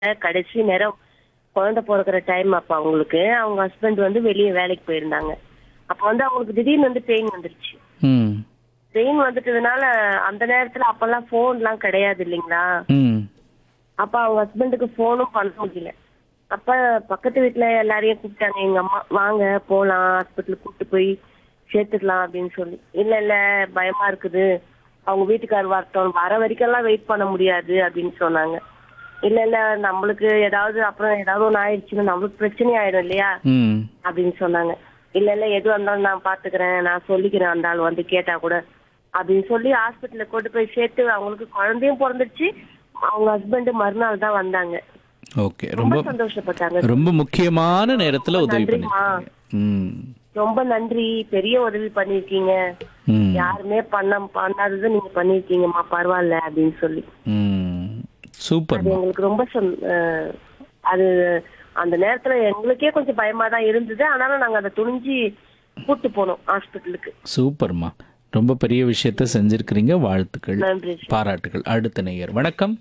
கடைசி நேரம் குழந்தை பொறக்கிற டைம் அப்ப அவங்களுக்கு அவங்க ஹஸ்பண்ட் வந்து வெளியே வேலைக்கு போயிருந்தாங்க. அப்ப வந்து அவங்களுக்கு திடீர்னு வந்து பெயின் வந்துருச்சு. ம். பெயின் வந்துட்டதுனால அந்த நேரத்துல அப்பெல்லாம் போன்லாம் கிடையாது இல்லைங்களா? ம். அப்ப அவங்க ஹஸ்பண்டுக்கு போனும் பண்ண முடியல. அப்ப பக்கத்து வீட்டுல எல்லாரையும் கூப்பிட்டாங்க. எங்க அம்மா வாங்க போலாம் ஹாஸ்பிட்டலுக்கு கூப்பிட்டு போய் சேர்த்துக்கலாம் அப்படின்னு சொல்லி. இல்ல இல்ல பயமா இருக்குது, அவங்க வீட்டுக்காரர் வரட்டும், வர வரைக்கும் எல்லாம் வெயிட் பண்ண முடியாது அப்படின்னு சொன்னாங்க. இல்ல இல்ல நம்மளுக்கு ஏதாவது அப்புறம் ஏதாவது ஒண்ணு ஆயிடுச்சுன்னா நம்மளுக்கு பிரச்சனை ஆயிடும் இல்லையா ம். அப்படின்னு சொன்னாங்க. இல்ல இல்ல எதுவும் இருந்தாலும் நான் பாத்துக்கிறேன், நான் சொல்லிக்கிறேன் அந்த ஆள் வந்து கேட்டா கூட அப்படின்னு சொல்லி ஹாஸ்பிட்டல்ல கொண்டு போய் சேர்த்து அவங்களுக்கு குழந்தையும் பிறந்துருச்சு. அவங்க ஹஸ்பண்ட் மறுநாள் தான் வந்தாங்க. ஓகே. ரொம்ப ரொம்ப சந்தோஷப்பட்டாங்க. ரொம்ப முக்கியமான நேரத்துல ரொம்ப உதவி நன்றிம்மா. பண்ணிருக்கீங்க. ம். ரொம்ப நன்றி, பெரிய உதவி பண்ணிருக்கீங்க. ம். யாருமே பண்ணாதது நீங்க பண்ணிருக்கீங்கம்மா, பரவாயில்ல அப்படின்னு சொல்லி. ம். அது சூப்பர்மா. எங்களுக்கு ரொம்ப அது அந்த நேரத்துல எங்களுக்கே கொஞ்சம் பயமா தான் இருந்தது. ஆனாலும் நாங்க அதை துணிஞ்சு கூட்டு போனோம் ஹாஸ்பிட்டலுக்கு. சூப்பர்மா. ரொம்ப பெரிய விஷயத்த செஞ்சிருக்கிறீங்க. வாழ்த்துக்கள், நன்றி. பாராட்டுகள். அடுத்த நேயர் வணக்கம்.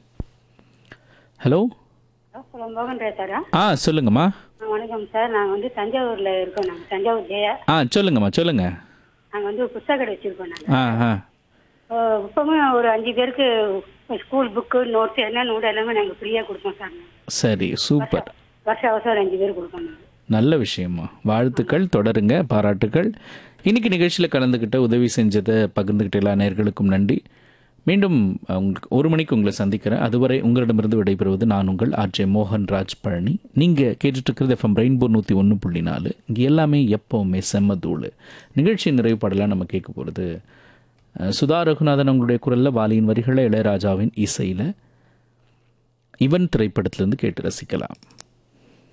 ஹலோ. ஹலோ மோகன் பேசுறா? சொல்லுங்கம்மா. வணக்கம் சார். நாங்கள் வந்து தஞ்சாவூர்ல இருக்கோம். நாங்கள் தஞ்சாவூர் ஜெயா. சொல்லுங்கம்மா சொல்லுங்க. நாங்கள் வந்து புத்தக கடை வச்சிருக்கோம். நாங்கள் ஆ இப்பவுமே ஒரு 5 பேருக்கு ஸ்கூல் புக்கு நோட்ஸ் என்ன நோட் எல்லாமே நாங்கள் ஃப்ரீயாக கொடுப்போம் சார். சரி, சூப்பர். வருஷம் ஒரு 5 பேர் கொடுப்போம் நாங்கள். நல்ல விஷயமா. வாழ்த்துக்கள், தொடருங்க, பாராட்டுகள். இன்னைக்கு நிகழ்ச்சியில் கலந்துக்கிட்ட உதவி செஞ்சதை பகிர்ந்துக்கிட்ட எல்லா நேயர்களுக்கும் நன்றி. மீண்டும் உங்களுக்கு 1 மணிக்கு உங்களை சந்திக்கிறேன். அதுவரை உங்களிடமிருந்து விடைபெறுவது நான் உங்கள் ஆர்ஜே மோகன்ராஜ் பழனி. நீங்கள் கேட்டுட்ருக்கிறது FM ரெயின்போ 101.4. இங்கே எல்லாமே எப்போவுமே செம்மதூள். நிகழ்ச்சி நிறைவு பாடலாம் நம்ம கேட்க போகிறது சுதா ரகுநாதன் அவங்களுடைய குரலில், வாலியின் வரிகளை இளையராஜாவின் இசையில் இவன் திரைப்படத்திலிருந்து கேட்டு ரசிக்கலாம்.